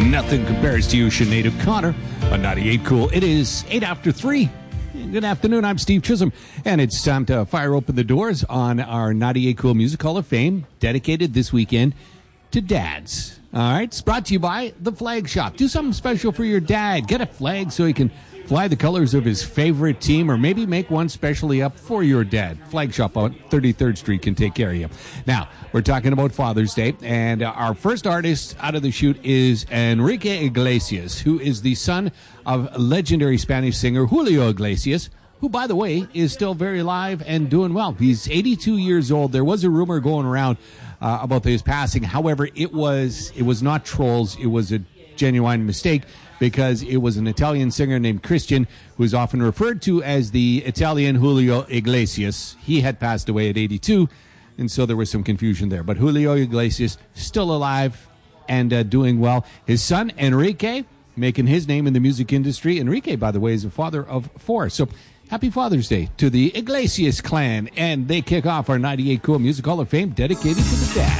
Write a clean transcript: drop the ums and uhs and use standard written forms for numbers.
Nothing compares to you, Sinead O'Connor on 98 Cool. It is 8 after 3. Good afternoon, I'm Steve Chisholm, and it's time to fire open the doors on our 98 Cool Music Hall of Fame, dedicated this weekend to dads. All right, it's brought to you by The Flag Shop. Do something special for your dad. Get a flag so he can fly the colors of his favorite team, or maybe make one specially up for your dad. Flag Shop on 33rd Street can take care of you. Now, we're talking about Father's Day, and our first artist out of the chute is Enrique Iglesias, who is the son of legendary Spanish singer Julio Iglesias, who, by the way, is still very alive and doing well. He's 82 years old. There was a rumor going around about his passing. However, it was not trolls. It was a genuine mistake, because it was an Italian singer named Christian, who is often referred to as the Italian Julio Iglesias. He had passed away at 82, and so there was some confusion there. But Julio Iglesias, still alive and doing well. His son, Enrique, making his name in the music industry. Enrique, by the way, is a father of 4. So happy Father's Day to the Iglesias clan. And they kick off our 98 Cool Music Hall of Fame, dedicated to the dad.